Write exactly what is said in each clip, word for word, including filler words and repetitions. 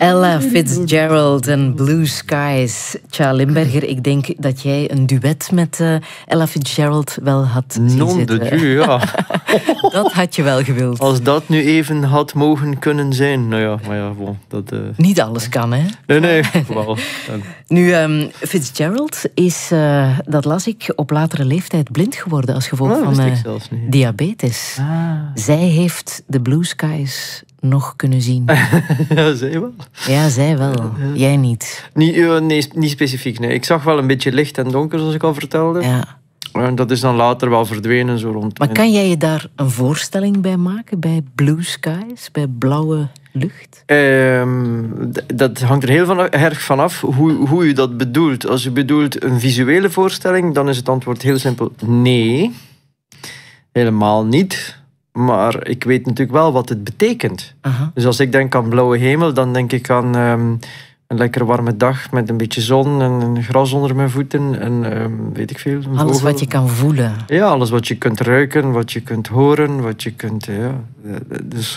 Ella Fitzgerald en Blue Skies. Tja, Limberger, ik denk dat jij een duet met uh, Ella Fitzgerald wel had zien Non zitten. de Dieu, ja. Dat had je wel gewild. Als dat nu even had mogen kunnen zijn. Nou ja, maar ja, bon, dat... Uh... Niet alles kan, hè? Nee, nee, wel. Nu, um, Fitzgerald is, uh, dat las ik, op latere leeftijd blind geworden als gevolg oh, van uh, diabetes. Ah. Zij heeft de Blue Skies nog kunnen zien. Ja, zij wel. Ja, zij wel. Ja. Jij niet. Niet, uh, nee, niet specifiek, nee. Ik zag wel een beetje licht en donker, zoals ik al vertelde. Ja. En dat is dan later wel verdwenen, zo rond. Maar kan jij je daar een voorstelling bij maken, bij Blue Skies, bij blauwe lucht? Um, dat hangt er heel van, erg van af hoe, hoe je dat bedoelt. Als je bedoelt een visuele voorstelling, dan is het antwoord heel simpel nee. Helemaal niet. Maar ik weet natuurlijk wel wat het betekent. Aha. Dus als ik denk aan blauwe hemel, dan denk ik aan um, een lekker warme dag met een beetje zon en een gras onder mijn voeten en um, weet ik veel. Alles vogel. Wat je kan voelen. Ja, alles wat je kunt ruiken, wat je kunt horen, wat je kunt... Ja. Dus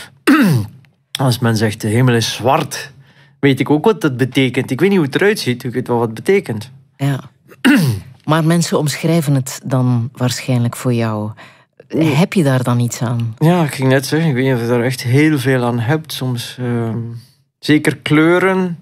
als men zegt de hemel is zwart, weet ik ook wat dat betekent. Ik weet niet hoe het eruit ziet, ik weet wel wat het betekent. Ja. Maar mensen omschrijven het dan waarschijnlijk voor jou. Heb je daar dan iets aan? Ja, ik ging net zeggen, ik weet niet of je daar echt heel veel aan hebt. Soms uh, zeker kleuren.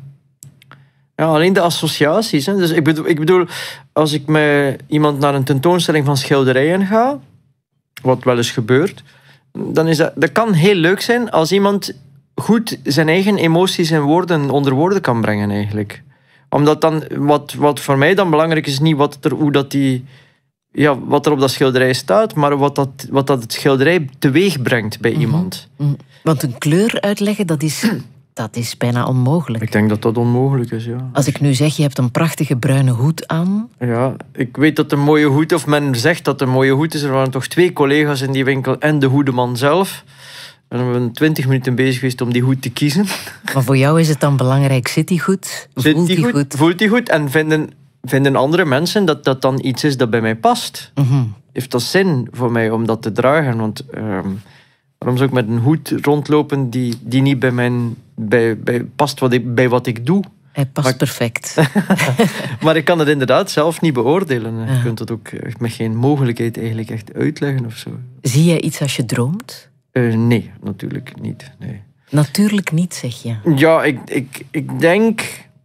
Ja, alleen de associaties. Hè. Dus ik bedoel, ik bedoel, als ik met iemand naar een tentoonstelling van schilderijen ga, wat wel eens gebeurt, dan is dat, dat kan heel leuk zijn als iemand goed zijn eigen emoties en woorden onder woorden kan brengen eigenlijk. Omdat dan, wat, wat voor mij dan belangrijk is, niet wat er, hoe dat die... Ja, wat er op dat schilderij staat, maar wat dat, wat dat het schilderij teweeg brengt bij mm-hmm. iemand. Want een kleur uitleggen, dat is, dat is bijna onmogelijk. Ik denk dat dat onmogelijk is, ja. Als ik nu zeg, je hebt een prachtige bruine hoed aan. Ja, ik weet dat een mooie hoed, of men zegt dat een mooie hoed is. Er waren toch twee collega's in die winkel en de hoedeman zelf. En we zijn twintig minuten bezig geweest om die hoed te kiezen. Maar voor jou is het dan belangrijk, zit die goed? Zit Voelt die goed? goed? Voelt die goed? En vinden... vinden andere mensen dat dat dan iets is dat bij mij past. Mm-hmm. Heeft dat zin voor mij om dat te dragen? Want um, waarom zou ik met een hoed rondlopen die, die niet bij mijn, bij, bij, past wat ik, bij wat ik doe? Hij past maar, perfect. Maar ik kan het inderdaad zelf niet beoordelen. Ja. Je kunt dat ook met geen mogelijkheid eigenlijk echt uitleggen of zo. Zie jij iets als je droomt? Uh, nee, natuurlijk niet. Nee. Natuurlijk niet, zeg je? Ja, ik, ik, ik denk...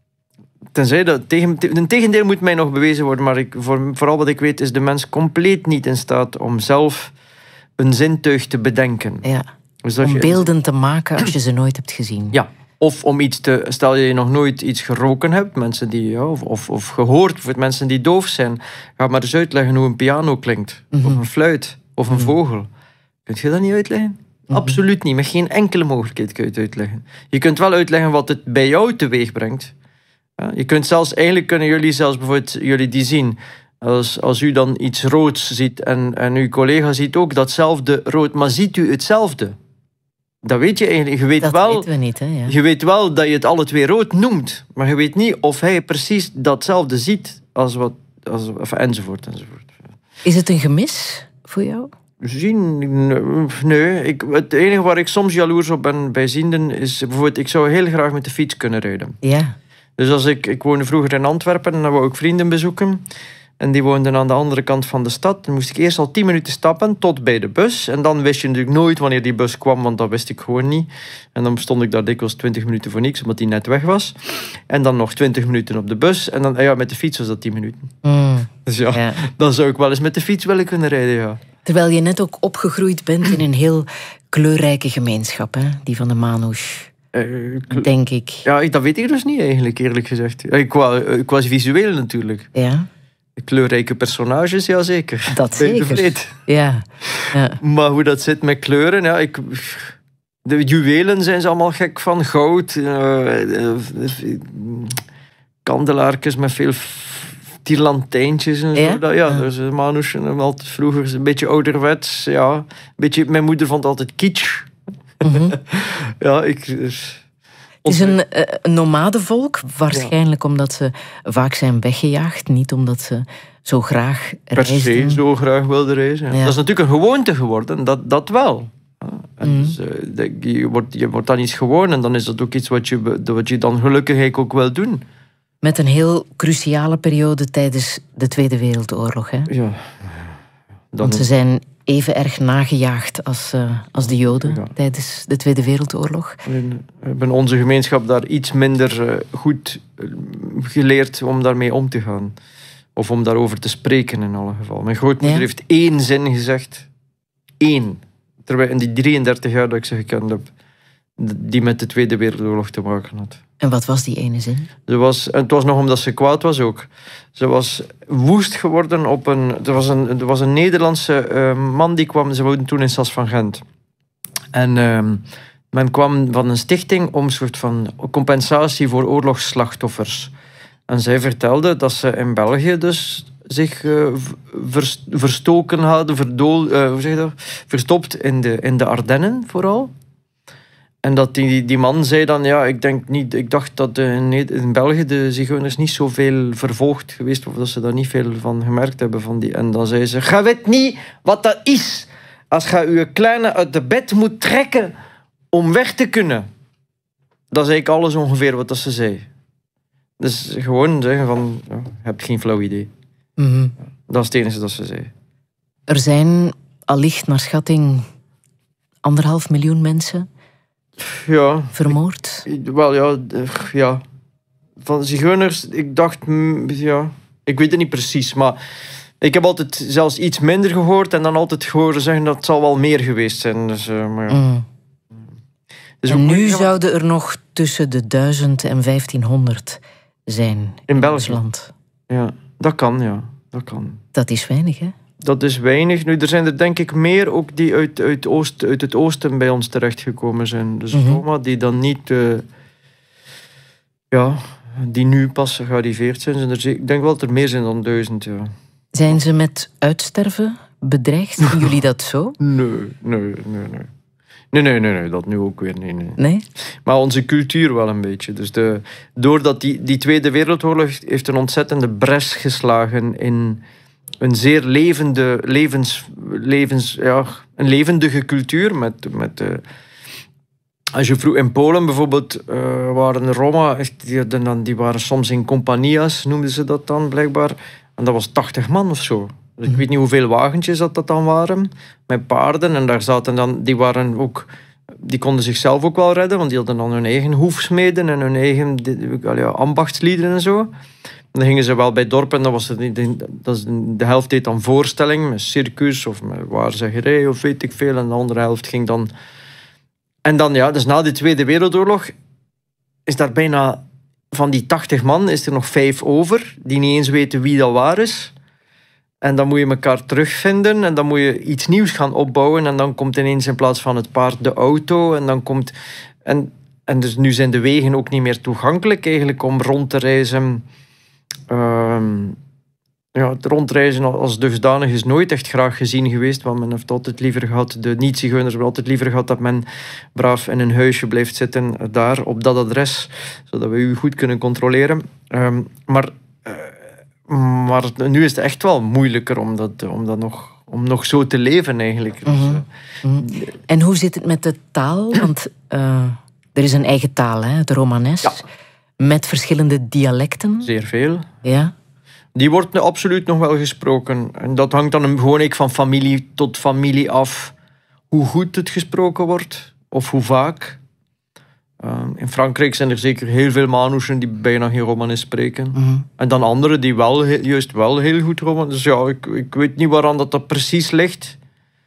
Tenzij dat tegen, een tegendeel moet mij nog bewezen worden, maar ik, voor, vooral wat ik weet is de mens compleet niet in staat om zelf een zintuig te bedenken. Ja. Dus om je, beelden te maken als je ze nooit hebt gezien. Ja. Of om iets te... Stel je nog nooit iets geroken hebt, mensen die, ja, of, of, of gehoord, voor mensen die doof zijn. Ga maar eens uitleggen hoe een piano klinkt. Mm-hmm. Of een fluit. Of een mm-hmm. vogel. Kun je dat niet uitleggen? Mm-hmm. Absoluut niet. Met geen enkele mogelijkheid kun je het uitleggen. Je kunt wel uitleggen wat het bij jou teweeg brengt. Ja, je kunt zelfs, eigenlijk kunnen jullie zelfs bijvoorbeeld, jullie die zien, als, als u dan iets roods ziet en, en uw collega ziet ook datzelfde rood, maar ziet u hetzelfde? Dat weet je eigenlijk. Je weet dat wel, weten we niet, hè? Ja. Je weet wel dat je het alle twee rood noemt, maar je weet niet of hij precies datzelfde ziet als wat, als, of, enzovoort, enzovoort. Is het een gemis voor jou? Zien? Nee. Ik, het enige waar ik soms jaloers op ben bij zienden is bijvoorbeeld, ik zou heel graag met de fiets kunnen rijden. Ja. Dus als ik, ik woonde vroeger in Antwerpen en dan wou ik vrienden bezoeken. En die woonden aan de andere kant van de stad. Dan moest ik eerst al tien minuten stappen tot bij de bus. En dan wist je natuurlijk nooit wanneer die bus kwam, want dat wist ik gewoon niet. En dan stond ik daar dikwijls twintig minuten voor niks, omdat die net weg was. En dan nog twintig minuten op de bus. En dan, ja, met de fiets was dat tien minuten. Mm. Dus ja, ja, dan zou ik wel eens met de fiets willen kunnen rijden, ja. Terwijl je net ook opgegroeid bent in een heel kleurrijke gemeenschap, hè? Die van de Manouche. Uh, denk ik. Ja, dat weet ik dus niet eigenlijk, eerlijk gezegd. Qua, qua visueel natuurlijk. Ja. Kleurrijke personages, ja zeker. Dat zeker. Ja. Ja. Maar hoe dat zit met kleuren, ja, ik... De juwelen zijn ze allemaal gek van. Goud, uh, kandelaartjes met veel tierlantijntjes en ja? zo. Dat, ja, dus Manouche, altijd vroeger een beetje ouderwets. Ja. Een beetje, mijn moeder vond altijd kitsch. Mm-hmm. Ja, ik... Dus, het is een, een nomadenvolk, waarschijnlijk ja. omdat ze vaak zijn weggejaagd, niet omdat ze zo graag reisden. Per se zo graag wilden reizen. Ja. Ja. Dat is natuurlijk een gewoonte geworden, dat, dat wel. En Mm. dus, uh, je, wordt, je wordt dan iets gewoon en dan is dat ook iets wat je, wat je dan gelukkig ook wil doen. Met een heel cruciale periode tijdens de Tweede Wereldoorlog. Hè? Ja. Dan Want ze zijn even erg nagejaagd als, uh, als de Joden ja. tijdens de Tweede Wereldoorlog. We hebben onze gemeenschap daar iets minder uh, goed geleerd om daarmee om te gaan. Of om daarover te spreken in alle gevallen. Mijn grootmoeder ja. heeft één zin gezegd. Eén. Terwijl in die drieëndertig jaar dat ik ze gekend heb, die met de Tweede Wereldoorlog te maken had. En wat was die ene zin? Ze was, en het was nog omdat ze kwaad was ook. Ze was woest geworden op een... Er was een, er was een Nederlandse uh, man die kwam... Ze woonden toen in Sas van Gent. En uh, men kwam van een stichting om een soort van compensatie voor oorlogsslachtoffers. En zij vertelde dat ze in België dus zich uh, verstoken hadden, verdool, uh, hoe zeg je dat? verstopt in de, in de Ardennen vooral. En dat die, die man zei dan, ja, ik denk niet, ik dacht dat in, in België de zigeuners niet zoveel vervolgd geweest, of dat ze daar niet veel van gemerkt hebben. Van die. En dan zei ze, ga weet niet wat dat is, als je je kleine uit de bed moet trekken om weg te kunnen. Dat is eigenlijk alles ongeveer wat dat ze zei. Dus gewoon zeggen van, ja, je hebt geen flauw idee. Mm-hmm. Dat is het enige dat ze zei. Er zijn allicht naar schatting anderhalf miljoen mensen ja, vermoord. Ik, wel ja, ja. Van zigeuners, ik dacht, ja, ik weet het niet precies, maar ik heb altijd zelfs iets minder gehoord en dan altijd gehoord zeggen dat het zal wel meer geweest zijn. Dus, uh, maar ja. Mm. Dus en nu zouden er nog tussen de duizend en vijftienhonderd zijn in, in België. ons land. Ja, dat kan, ja. Dat kan. Dat is weinig, hè? Dat is weinig. Nu, er zijn er denk ik meer ook die uit, uit, oost, uit het oosten bij ons terechtgekomen zijn. Dus mm-hmm. Roma die dan niet... Uh, ja, die nu pas gearriveerd zijn. zijn er, ik denk wel dat er meer zijn dan duizend, ja. Zijn ze met uitsterven bedreigd? Zien jullie dat zo? Nee, nee, nee, nee. Nee, nee, nee, nee, dat nu ook weer nee, nee. Nee? Maar onze cultuur wel een beetje. Dus de, doordat die, die Tweede Wereldoorlog heeft een ontzettende bres geslagen in een zeer levende, levens, levens, ja, een levendige cultuur. Met, met, uh, als je vroeg in Polen bijvoorbeeld, uh, waren Roma, die, die, die waren soms in compania's, noemden ze dat dan blijkbaar. En dat was tachtig man of zo. Dus ik weet niet hoeveel wagentjes dat, dat dan waren, met paarden. En daar zaten dan, die waren ook, die konden zichzelf ook wel redden, want die hadden dan hun eigen hoefsmeden en hun eigen ja, ambachtslieden en zo. En dan gingen ze wel bij dorpen, en dat was het, dat is, de helft deed dan voorstelling met circus of met waarzeggerij of weet ik veel. En de andere helft ging dan... En dan, ja, dus na de Tweede Wereldoorlog is daar bijna, van die tachtig man, is er nog vijf over, die niet eens weten wie dat waar is. En dan moet je elkaar terugvinden en dan moet je iets nieuws gaan opbouwen. En dan komt ineens in plaats van het paard de auto. En dan komt... En, en dus nu zijn de wegen ook niet meer toegankelijk eigenlijk om rond te reizen. Um, ja, het rondreizen als dusdanig is nooit echt graag gezien geweest. Want men heeft altijd liever gehad, de niet-zigeuners hebben altijd liever gehad dat men braaf in een huisje blijft zitten daar, op dat adres. Zodat we u goed kunnen controleren. Um, maar... Uh, Maar nu is het echt wel moeilijker om, dat, om, dat nog, om nog zo te leven eigenlijk. Mm-hmm. Dus, uh, mm-hmm. En hoe zit het met de taal? Want uh, er is een eigen taal, hè? Het Romanes. Ja. Met verschillende dialecten. Zeer veel. Ja. Die wordt nu absoluut nog wel gesproken. En dat hangt dan gewoon ik van familie tot familie af. Hoe goed het gesproken wordt. Of hoe vaak. Uh, in Frankrijk zijn er zeker heel veel Manouchen die bijna geen Romanes spreken. Mm-hmm. En dan anderen die wel, juist wel heel goed Romanes. Dus ja, ik, ik weet niet waaraan dat, dat precies ligt.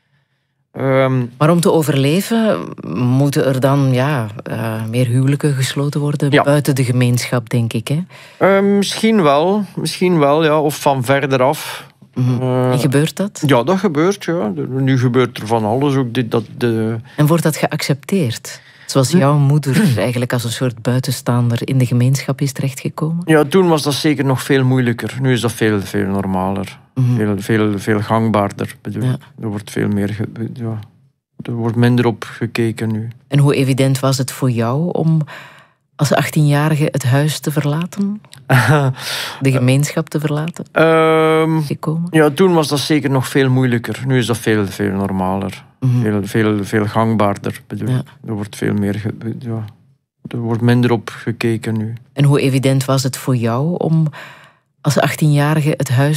Um, maar om te overleven moeten er dan ja, uh, meer huwelijken gesloten worden ja. buiten de gemeenschap, denk ik. Hè? Uh, misschien wel, misschien wel, ja. Of van verder af. Mm-hmm. Uh, en gebeurt dat? Ja, dat gebeurt, ja. Nu gebeurt er van alles. Ook dit, dat, de... En wordt dat geaccepteerd? Zoals jouw moeder eigenlijk als een soort buitenstaander in de gemeenschap is terechtgekomen? Ja, toen was dat zeker nog veel moeilijker. Nu is dat veel, veel normaler. Mm-hmm. Veel, veel, veel gangbaarder. Bedoel. Ja. Er wordt veel meer... Ge- ja, er wordt minder op gekeken nu. En hoe evident was het voor jou om als achttienjarige het huis te verlaten? De gemeenschap te verlaten? Um, Gekomen? Ja, toen was dat zeker nog veel moeilijker. Nu is dat veel, veel normaler. Mm-hmm. Veel, veel, veel gangbaarder. Bedoel. Ja. Er wordt veel meer... Ge- ja, er wordt minder op gekeken nu. En hoe evident was het voor jou om als achttienjarige het huis